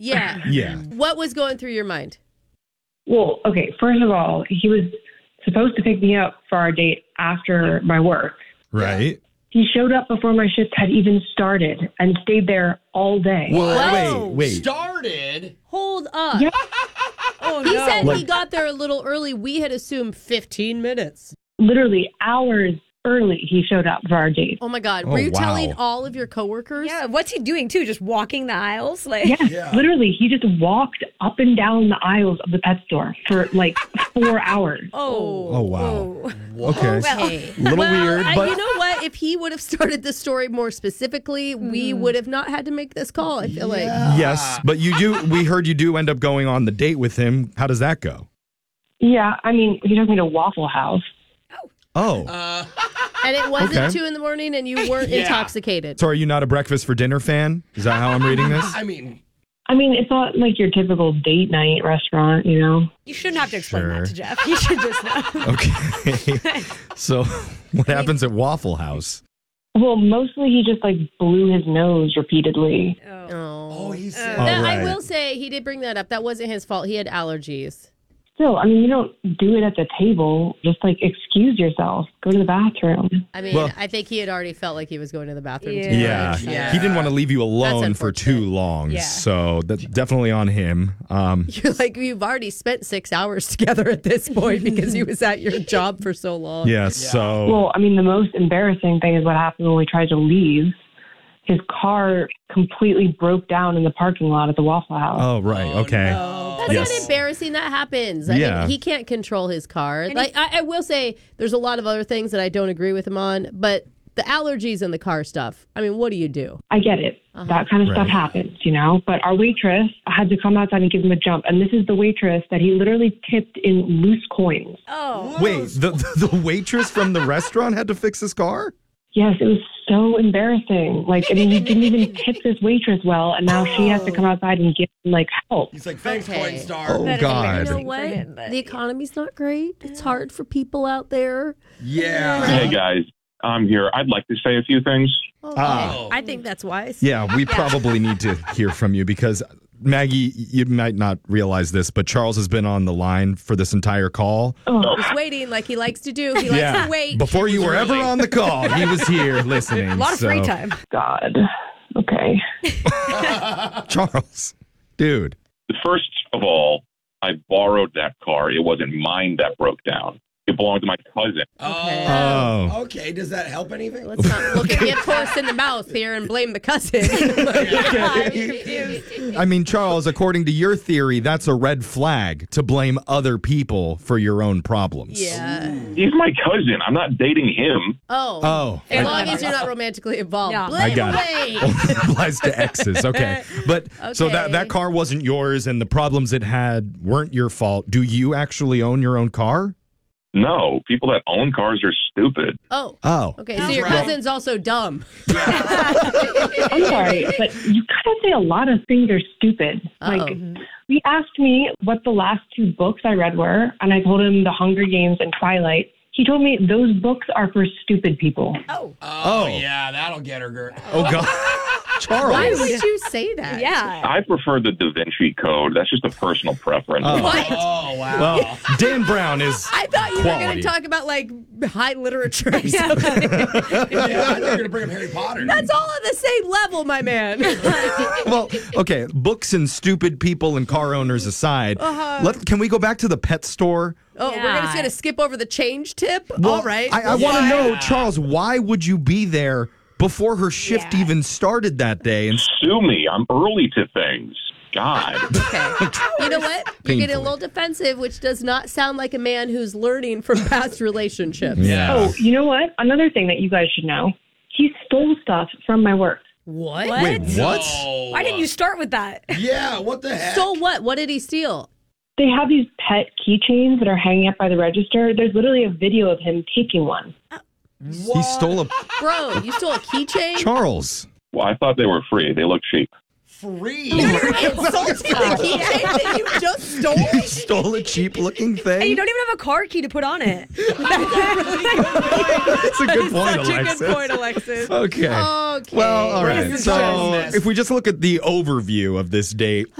Yeah. Yeah. What was going through your mind? Well, okay, first of all, he was supposed to pick me up for our date after my work. Right. He showed up before my shift had even started and stayed there all day. Whoa, wait. Started? Hold up. Yeah. Oh, he said he got there a little early. We had assumed 15 minutes. Literally hours early, he showed up for our date. Oh, my God. Oh, Were you wow. telling all of your coworkers? Yeah, what's he doing, too? Just walking the aisles? Like, Yes, literally, he just walked up and down the aisles of the pet store for like 4 hours. Oh, wow. Oh. Okay. Okay. A little weird, but you know what? If he would have started the story more specifically, we would have not had to make this call, I feel like. yes, but we heard you do end up going on the date with him. How does that go? Yeah, I mean, he took me to Waffle House. Oh. And it wasn't Okay. 2 a.m. and you weren't intoxicated. So are you not a breakfast for dinner fan? Is that how I'm reading this? I mean, It's not like your typical date night restaurant, you know? You shouldn't have to explain Sure. that to Jeff. You should just know. Okay. So what happens at Waffle House? Well, mostly he just like blew his nose repeatedly. Oh, he's Oh, I right. will say he did bring that up. That wasn't his fault. He had allergies. Still, you don't do it at the table. Just like excuse yourself. Go to the bathroom. I mean, Well- I think he had already felt like he was going to the bathroom. Yeah. too Yeah. much. He didn't want to leave you alone That's for too unfortunate. long. Yeah. So that's definitely on him. You're like, you've already spent 6 hours together at this point because he was at your job for so long. Yes. So Well, the most embarrassing thing is what happened when we tried to leave. His car completely broke down in the parking lot at the Waffle House. Oh, right. Okay. That's Yes. not embarrassing. That happens. I Yeah. mean, he can't control his car. Like I will say, there's a lot of other things that I don't agree with him on, but the allergies and the car stuff. I mean, what do you do? I get it. That kind of stuff Right. happens, But our waitress had to come outside and give him a jump. And this is the waitress that he literally tipped in loose coins. Oh. Wait, the waitress from the restaurant had to fix his car? Yes, it was so embarrassing. He didn't even tip this waitress well. And now she has to come outside and give him, help. he's like, thanks, Okay. Coinstar. Oh, That is God. You know embarrassing what? for him, but- The economy's not great. It's hard for people out there. Yeah. Hey guys, I'm here. I'd like to say a few things. Okay. Ah. I think that's wise. Yeah, we probably need to hear from you because, Maggie, you might not realize this, but Charles has been on the line for this entire call. Just waiting like he likes to do. He likes to wait. Before you were ever on the call, he was here listening. A lot of free time. God. Okay. Charles, dude. First of all, I borrowed that car. It wasn't mine that broke down. It belonged to my cousin. Oh. Okay. Does that help anything? Let's not look at horse in the mouth here and blame the cousin. I mean, Charles, according to your theory, that's a red flag to blame other people for your own problems. Yeah. He's my cousin. I'm not dating him. Oh. As long as you're not romantically involved. Yeah. Blame I got away. it. Applies to exes. Okay. But so Okay. that car wasn't yours and the problems it had weren't your fault. Do you actually own your own car? No, people that own cars are stupid. Oh. Oh. Okay, so your cousin's also dumb. I'm sorry, but you kind of say a lot of things are stupid. He asked me what the last 2 books I read were, and I told him The Hunger Games and Twilight. He told me those books are for stupid people. Oh, yeah, that'll get her, girl. Oh, God. Charles. Why would you say that? Yeah. I prefer the Da Vinci Code. That's just a personal preference. Oh. What? Oh, wow. Well, Dan Brown is I thought you were going quality. to talk about high literature. Or Yeah, something. I thought you were going to bring up Harry Potter. That's all at the same level, my man. Well, okay, books and stupid people and car owners aside, can we go back to the pet store? Oh, we're Yeah. just going to skip over the change tip? Well, All right. I want to know, Charles, why would you be there before her shift Yeah. even started that day? And Sue me. I'm early to things. God. Okay. You know what? You're getting a Painfully. little defensive, which does not sound like a man who's learning from past relationships. yeah. Oh, you know what? Another thing that you guys should know. He stole stuff from my work. What? Wait, what? No. Why didn't you start with that? Yeah, what the heck? Stole what? What did he steal? They have these pet keychains that are hanging up by the register. There's literally a video of him taking one. He stole a Bro, you stole a keychain? Charles. Well, I thought they were free. They look cheap. Free. You're insulting the keychain that you just stole? He stole a cheap-looking And you thing? don't even have a car key to put on it. That's a good point, Such a Alexis. good point, Alexis. Okay. Okay. Well, all right. This is So just a mess. if we just look at the overview of this date,